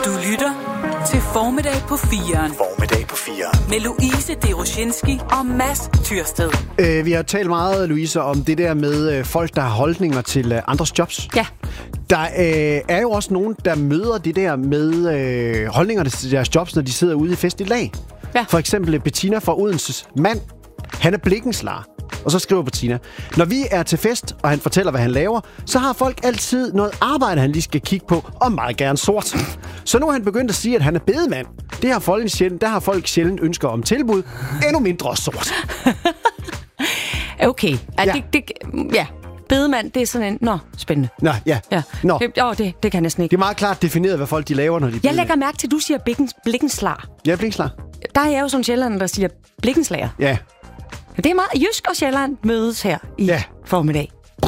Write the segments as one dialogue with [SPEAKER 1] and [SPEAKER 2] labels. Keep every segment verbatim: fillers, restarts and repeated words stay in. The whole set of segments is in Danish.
[SPEAKER 1] Du lytter til Formiddag på firen.
[SPEAKER 2] Formiddag på firen.
[SPEAKER 1] Med Louise Deroshinski og Mads Tyrsted.
[SPEAKER 3] Øh, vi har talt meget, Louise, om det der med øh, folk, der har holdninger til øh, andres jobs.
[SPEAKER 4] Ja.
[SPEAKER 3] Der øh, er jo også nogen, der møder det der med øh, holdninger til deres jobs, når de sidder ude i fest i lag.
[SPEAKER 4] Ja.
[SPEAKER 3] For eksempel Bettina fra Odenses mand. Han er blikkenslager. Og så skriver Bettina: når vi er til fest, og han fortæller, hvad han laver, så har folk altid noget arbejde, han lige skal kigge på, og meget gerne sort. Så nu er han begyndt at sige, at han er bedemand. Det har folk sjældent, der har folk sjældent ønsker om tilbud. Endnu mindre sort.
[SPEAKER 4] Okay. Ja,
[SPEAKER 3] Ja.
[SPEAKER 4] det, det, ja. Bedemand, det er sådan en... Nå, spændende.
[SPEAKER 3] Nå, ja.
[SPEAKER 4] Ja.
[SPEAKER 3] Nå.
[SPEAKER 4] Det, åh, det, det kan jeg næsten ikke.
[SPEAKER 3] Det er meget klart defineret, hvad folk de laver, når de er
[SPEAKER 4] Jeg
[SPEAKER 3] bedemænd.
[SPEAKER 4] lægger mærke til, at du siger blikken, blikkenslager.
[SPEAKER 3] Ja, blikkenslager.
[SPEAKER 4] Der er jeg jo sådan sjældent, der siger blikkenslager.
[SPEAKER 3] Ja.
[SPEAKER 4] Det er meget... Jysk og Sjælland mødes her i
[SPEAKER 3] Ja.
[SPEAKER 4] formiddag.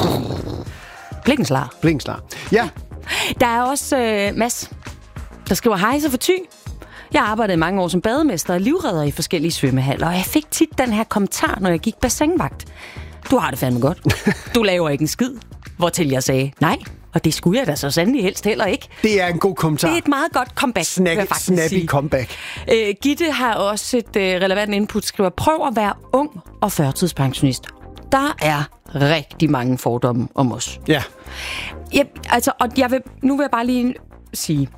[SPEAKER 4] Blikkenslager.
[SPEAKER 3] Blikkenslager. Ja.
[SPEAKER 4] Der er også øh, Mads, der skriver: hej, så for Thy. Jeg arbejdede mange år som bademester og livredder i forskellige svømmehaller, og jeg fik tit den her kommentar, når jeg gik bassinvagt: du har det fandme godt. Du laver ikke en skid. Hvortil jeg sagde: nej, og det skulle jeg da så sandelig helst heller ikke.
[SPEAKER 3] Det er en god kommentar.
[SPEAKER 4] Det er et meget godt comeback,
[SPEAKER 3] Snack,
[SPEAKER 4] vil jeg faktisk
[SPEAKER 3] snappy
[SPEAKER 4] sige.
[SPEAKER 3] comeback.
[SPEAKER 4] Øh, Gitte har også et øh, relevant input, skriver: prøv at være ung og førtidspensionist. Der er rigtig mange fordomme om os.
[SPEAKER 3] Ja.
[SPEAKER 4] Jeg, altså, og jeg vil, nu vil jeg bare lige sige,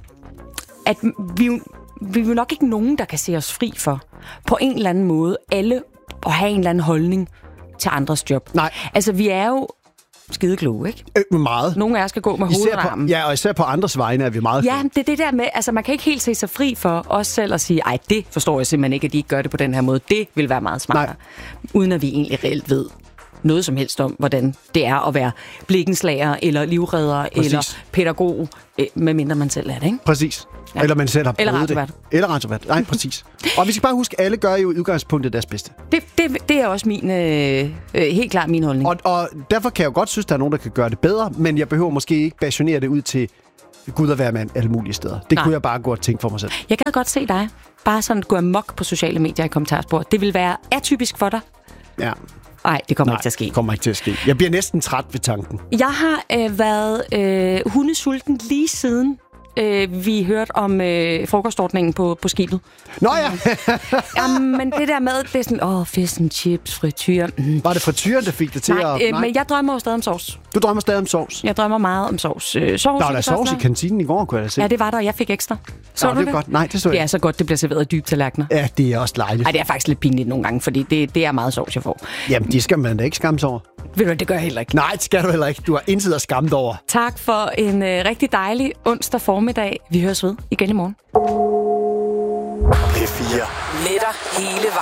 [SPEAKER 4] at vi, vi er jo nok ikke nogen, der kan se os fri for, på en eller anden måde, alle at have en eller anden holdning til andres job.
[SPEAKER 3] Nej.
[SPEAKER 4] Altså, vi er jo skide kloge, ikke?
[SPEAKER 3] Øh, meget.
[SPEAKER 4] Nogle af jer skal gå med hovedet
[SPEAKER 3] Især
[SPEAKER 4] under
[SPEAKER 3] på,
[SPEAKER 4] armen.
[SPEAKER 3] ja, og især på andres vegne er vi meget
[SPEAKER 4] Ja,
[SPEAKER 3] kloge.
[SPEAKER 4] det er det der med, altså man kan ikke helt se sig fri for os selv at sige: ej, det forstår jeg simpelthen ikke, at de ikke gør det på den her måde. Det vil være meget smartere. Uden at vi egentlig reelt ved noget som helst om, hvordan det er at være blikkenslager, eller livredder,
[SPEAKER 3] Præcis.
[SPEAKER 4] eller pædagog, øh, medmindre man selv er det, ikke?
[SPEAKER 3] Præcis.
[SPEAKER 4] Ja.
[SPEAKER 3] Eller man selv har
[SPEAKER 4] Eller
[SPEAKER 3] prøvet det.
[SPEAKER 4] radiovært.
[SPEAKER 3] Eller radiovært. Nej, præcis. Og vi skal bare huske, at alle gør jo i udgangspunktet deres bedste.
[SPEAKER 4] Det, det, det er også min, øh, øh, helt klart min holdning.
[SPEAKER 3] Og, og derfor kan jeg jo godt synes, at der er nogen, der kan gøre det bedre, men jeg behøver måske ikke passionere det ud til Gud og hver mand alle mulige steder. Det
[SPEAKER 4] Nej.
[SPEAKER 3] kunne jeg bare godt tænke for mig selv.
[SPEAKER 4] Jeg kan godt se dig bare sådan gå amok på sociale medier i kommentarspor. Det vil være atypisk for dig.
[SPEAKER 3] Ja.
[SPEAKER 4] Nej, det kommer
[SPEAKER 3] Nej,
[SPEAKER 4] ikke til at ske.
[SPEAKER 3] det kommer ikke til at ske. Jeg bliver næsten træt ved tanken.
[SPEAKER 4] Jeg har øh, været øh, hundesulten lige siden øh, vi hørte om øh, frokostordningen på, på skibet.
[SPEAKER 3] Nå ja!
[SPEAKER 4] Jamen, det der med, det er sådan, åh, fish and chips, frityr. Mm.
[SPEAKER 3] Var det frityren, der fik det til
[SPEAKER 4] Nej,
[SPEAKER 3] at...
[SPEAKER 4] øh, men jeg drømmer jo stadig om sovs.
[SPEAKER 3] Du drømmer stadig om sovs?
[SPEAKER 4] Jeg drømmer meget om sovs. Øh, sovs
[SPEAKER 3] Der var
[SPEAKER 4] i
[SPEAKER 3] der
[SPEAKER 4] det
[SPEAKER 3] sovs
[SPEAKER 4] første.
[SPEAKER 3] i kantinen i går, kunne jeg da se.
[SPEAKER 4] Ja, det var der, og jeg fik ekstra. Så
[SPEAKER 3] Nå,
[SPEAKER 4] du
[SPEAKER 3] det
[SPEAKER 4] det?
[SPEAKER 3] er godt. Nej, det så jeg
[SPEAKER 4] Det er
[SPEAKER 3] ikke.
[SPEAKER 4] så godt, det bliver serveret i dybe tallerkener.
[SPEAKER 3] Ja, det er også dejligt.
[SPEAKER 4] Nej, det er faktisk lidt pinligt nogle gange, fordi det, det er meget sovs, jeg får.
[SPEAKER 3] Jamen, de skal man da ikke skamme sig over.
[SPEAKER 4] Ved du, det gør jeg heller ikke.
[SPEAKER 3] Nej, det skal du heller ikke. Du har intet at skamme dig over.
[SPEAKER 4] Tak for en øh, rigtig dejlig onsdag formiddag. Vi høres ved igen i morgen.
[SPEAKER 2] P fire.
[SPEAKER 1] Med dig hele vejen.